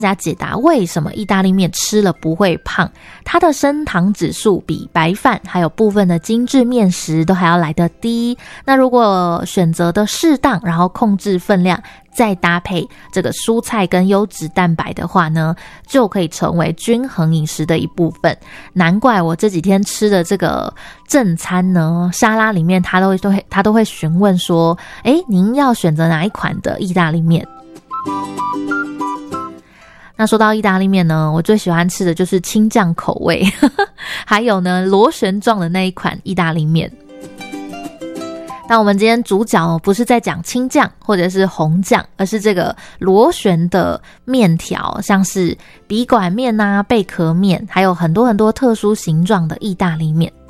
大家解答为什么意大利面吃了不会胖，它的升糖指数比白饭还有部分的精致面食都还要来得低。那如果选择的适当，然后控制分量，再搭配这个蔬菜跟优质蛋白的话呢，就可以成为均衡饮食的一部分。难怪我这几天吃的这个正餐呢，沙拉里面他都会询问说，您要选择哪一款的意大利面？那说到意大利面呢，我最喜欢吃的就是青酱口味还有呢螺旋状的那一款意大利面。那我们今天主角不是在讲青酱或者是红酱，而是这个螺旋的面条，像是笔管面啊、贝壳面，还有很多很多特殊形状的意大利面。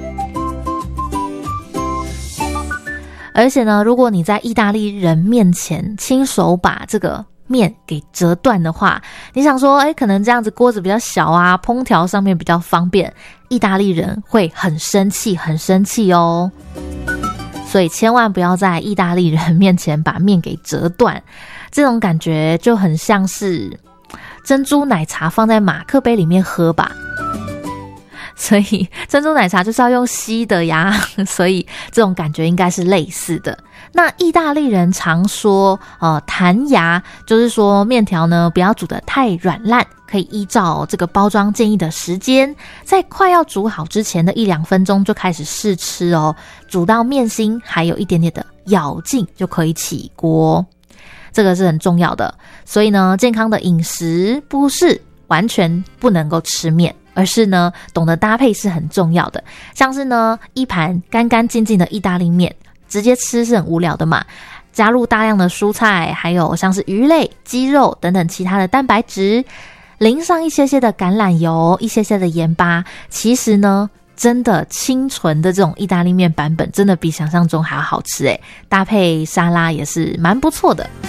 而且呢，如果你在意大利人面前亲手把这个面给折断的话，你想说可能这样子锅子比较小啊，烹调上面比较方便，意大利人会很生气哦。所以千万不要在意大利人面前把面给折断，这种感觉就很像是珍珠奶茶放在马克杯里面喝吧。所以珍珠奶茶就是要用吸的呀，所以这种感觉应该是类似的。那意大利人常说弹牙，就是说面条呢不要煮得太软烂，可以依照这个包装建议的时间，在快要煮好之前的1-2分钟就开始试吃哦，煮到面心还有一点点的咬劲就可以起锅，这个是很重要的。所以呢，健康的饮食不是完全不能够吃面，而是呢懂得搭配是很重要的。像是呢一盘干干净净的意大利面，直接吃是很无聊的嘛，加入大量的蔬菜，还有像是鱼类、鸡肉等等其他的蛋白质，淋上一些些的橄榄油，一些些的盐巴，其实呢真的清纯的这种意大利面版本真的比想象中还要好吃耶，搭配沙拉也是蛮不错的。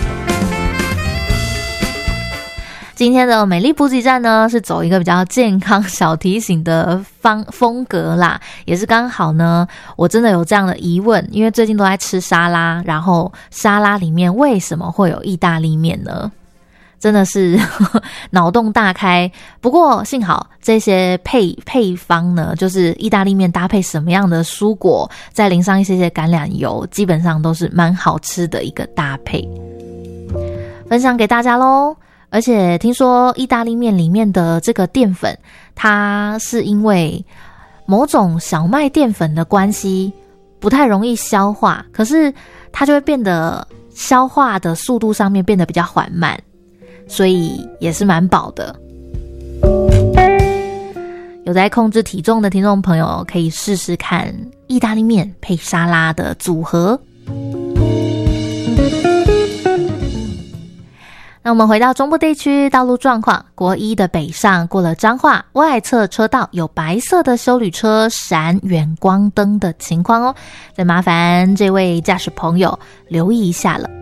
今天的美丽补给站呢，是走一个比较健康小提醒的风格啦，也是刚好呢，我真的有这样的疑问，因为最近都在吃沙拉，然后沙拉里面为什么会有意大利面呢？真的是脑洞大开。不过幸好这些配方呢，就是意大利面搭配什么样的蔬果，再淋上一些些橄榄油，基本上都是蛮好吃的一个搭配，分享给大家咯。而且听说意大利面里面的这个淀粉，它是因为某种小麦淀粉的关系不太容易消化，可是它就会变得消化的速度上面变得比较缓慢，所以也是蛮饱的。有在控制体重的听众朋友可以试试看意大利面配沙拉的组合。那我们回到中部地区道路状况，国一的北上过了彰化，外侧车道有白色的休旅车闪远光灯的情况哦，再麻烦这位驾驶朋友留意一下了。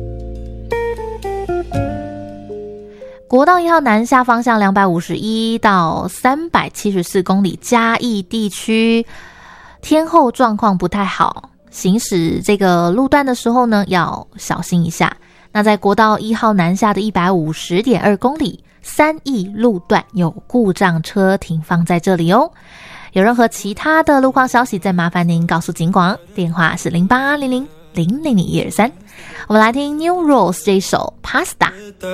国道1号南下方向251到374公里嘉义地区，天候状况不太好，行驶这个路段的时候呢要小心一下。那在国道1号南下的 150.2 公里三义路段有故障车停放在这里哦。有任何其他的路况消息，再麻烦您告诉警广，电话是0800000123。我们来听 New Rose 这一首 Pasta。